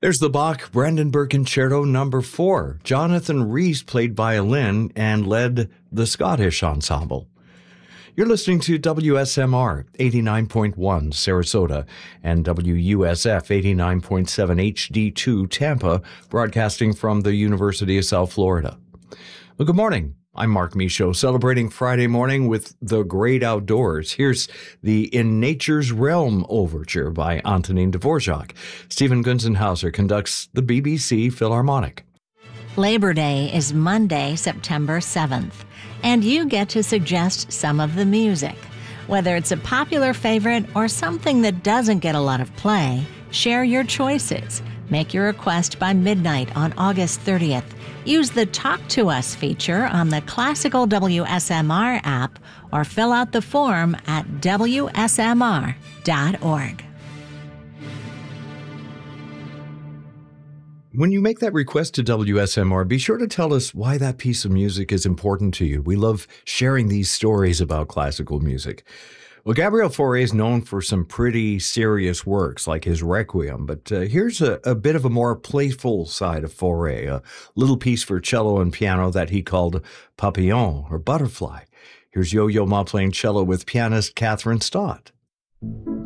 There's the Bach Brandenburg Concerto Number 4. Jonathan Rees played violin and led the Scottish ensemble. You're listening to WSMR 89.1 Sarasota and WUSF 89.7 HD2 Tampa, broadcasting from the University of South Florida. Well, good morning. I'm Mark Michaud, celebrating Friday morning with the great outdoors. Here's the In Nature's Realm Overture by Antonin Dvorak. Stephen Gunzenhauser conducts the BBC Philharmonic. Labor Day is Monday, September 7th, and you get to suggest some of the music. Whether it's a popular favorite or something that doesn't get a lot of play, share your choices. Make your request by midnight on August 30th. Use the Talk to Us feature on the Classical WSMR app or fill out the form at WSMR.org. When you make that request to WSMR, be sure to tell us why that piece of music is important to you. We love sharing these stories about classical music. Well, Gabriel Fauré is known for some pretty serious works like his Requiem, but here's a bit of a more playful side of Fauré, a little piece for cello and piano that he called Papillon, or Butterfly. Here's Yo-Yo Ma playing cello with pianist Catherine Stott.